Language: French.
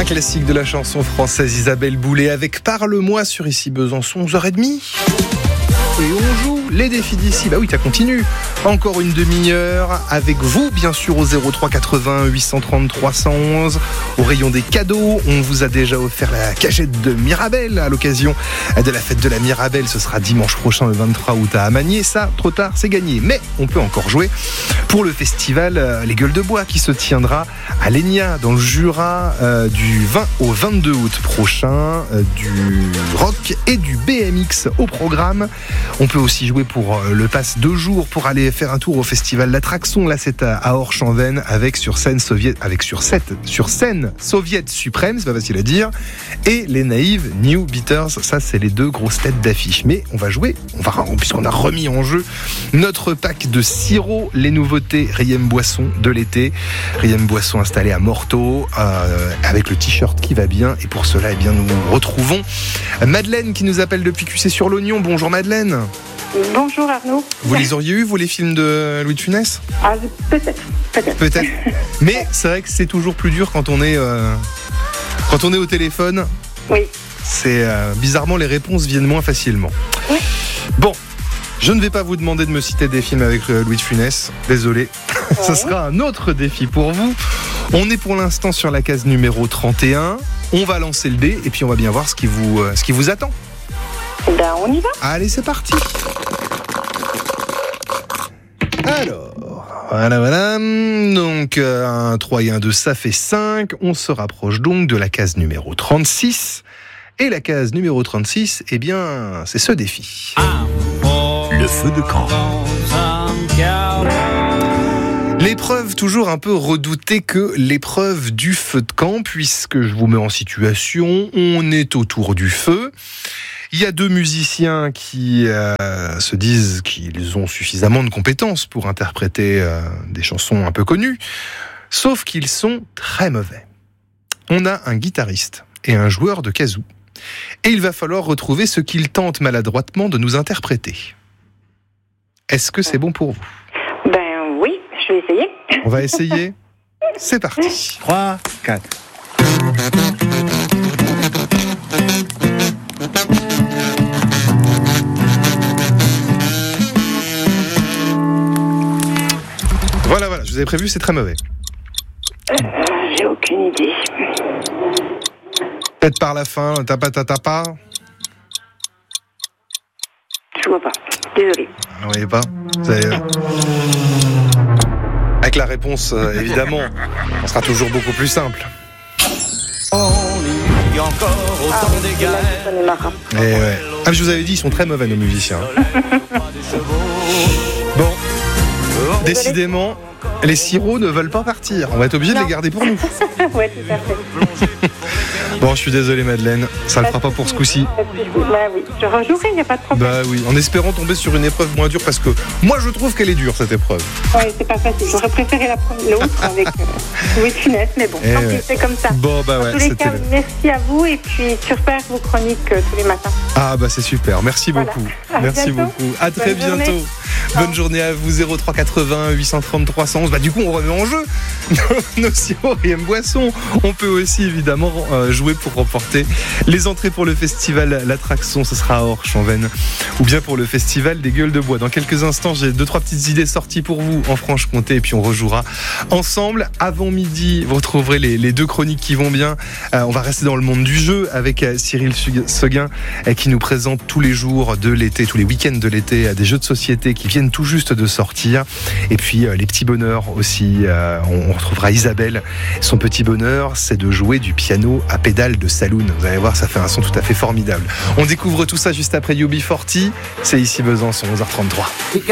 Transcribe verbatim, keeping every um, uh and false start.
Un classique de la chanson française, Isabelle Boulay avec Parle-moi sur Ici Besançon, onze heures trente. Et on joue les défis d'ici. Bah oui, ça continue. Encore une demi-heure avec vous, bien sûr, au zéro trois quatre-vingts huit cent trente trois cent onze. Au rayon des cadeaux, on vous a déjà offert la cagette de Mirabel à l'occasion de la fête de la Mirabel. Ce sera dimanche prochain, le vingt-trois août à Amagné. Ça, trop tard, c'est gagné. Mais on peut encore jouer pour le festival euh, Les Gueules de Bois qui se tiendra à Légnat, dans le Jura, euh, du vingt au vingt-deux août prochain. Euh, du rock et du B M X au programme. On peut aussi jouer pour le pass deux jours pour aller faire un tour au festival L'Attraction. Là, c'est à Orchamps-en-Venne avec sur scène soviet, avec sur sept, sur scène soviet suprême, c'est pas facile à dire, et les naïves New Beaters. Ça, c'est les deux grosses têtes d'affiche. Mais on va jouer, on va, puisqu'on a remis en jeu notre pack de sirop, les nouveautés Riem Boisson de l'été. Riem Boisson installé à Morteau, euh, avec le t-shirt qui va bien. Et pour cela, eh bien, nous retrouvons Madeleine qui nous appelle depuis Q C sur l'Oignon. Bonjour Madeleine. Bonjour Arnaud. Vous les auriez eu, vous, les films de Louis de Funès ? Ah, peut-être, peut-être. Peut-être. Mais c'est vrai que c'est toujours plus dur quand on est, euh, quand on est au téléphone. Oui. C'est euh, bizarrement, les réponses viennent moins facilement. Oui. Bon, je ne vais pas vous demander de me citer des films avec euh, Louis de Funès. Désolé. Oui. Ce sera un autre défi pour vous. On est pour l'instant sur la case numéro trente et un. On va lancer le dé et puis on va bien voir ce qui vous, euh, ce qui vous attend. Ben, on y va. Allez, c'est parti. Alors, voilà, voilà. Donc, euh, un trois et un deux, ça fait cinq. On se rapproche donc de la case numéro trente-six. Et la case numéro trente-six, eh bien, c'est ce défi. Le feu de camp. L'épreuve toujours un peu redoutée que l'épreuve du feu de camp, puisque je vous mets en situation, on est autour du feu. Il y a deux musiciens qui euh, se disent qu'ils ont suffisamment de compétences pour interpréter euh, des chansons un peu connues, sauf qu'ils sont très mauvais. On a un guitariste et un joueur de kazoo, et il va falloir retrouver ce qu'ils tentent maladroitement de nous interpréter. Est-ce que c'est bon pour vous ? Ben oui, je vais essayer. On va essayer. C'est parti. trois, quatre. Voilà, voilà, je vous avais prévu, c'est très mauvais. Euh, j'ai aucune idée. Peut-être par la fin, tapa tapa tapa. Je vois pas. Désolée. Vous voyez pas ? Vous avez... Avec la réponse, euh, évidemment, on sera toujours beaucoup plus simple. Il y a encore autant Ah, d'égards. là, je connais ma rap. Et ouais. Ah, je vous avais dit, ils sont très mauvais, nos musiciens. Bon, décidément, les sirops ne veulent pas partir. On va être obligé de les garder pour nous. Ouais, tout à fait. Bon, je suis désolé, Madeleine. Ça le fera pas pour ce coup-ci. Bah oui, je rejouerai, il n'y a pas de problème. Bah oui, en espérant tomber sur une épreuve moins dure, parce que moi, je trouve qu'elle est dure, cette épreuve. Ouais, c'est pas facile. J'aurais préféré la première, l'autre avec euh, Louis de Funès, mais bon, Eh tant pis, ouais. c'est comme ça. Bon, bah ouais, En tous les c'était... cas, le- merci à vous et puis super vos chroniques euh, tous les matins. Ah bah c'est super, merci Voilà. beaucoup. À Merci bientôt. beaucoup. À très Bonne journée. bientôt. Bonne journée à vous. Zéro trois quatre-vingts huit cent trente trois cent onze. Bah du coup on remet en jeu nos sirops Riem Boisson. On peut aussi évidemment euh, jouer pour remporter les entrées pour le festival L'Attraction. Ce sera à Orchamps-en-Venne ou bien pour le festival des Gueules de Bois. Dans quelques instants j'ai deux trois petites idées sorties pour vous en Franche-Comté et puis on rejouera ensemble. Avant midi vous retrouverez les, les deux chroniques qui vont bien. Euh, on va rester dans le monde du jeu avec euh, Cyril Seguin euh, qui nous présente tous les jours de l'été, tous les week-ends de l'été, euh, des jeux de société qui viennent tout juste de sortir. Et puis euh, les petits bonheurs aussi. Euh, on, on retrouvera Isabelle. Son petit bonheur, c'est de jouer du piano à pédale de saloon. Vous allez voir, ça fait un son tout à fait formidable. On découvre tout ça juste après U B quarante. C'est ici Besançon, onze heures trente-trois.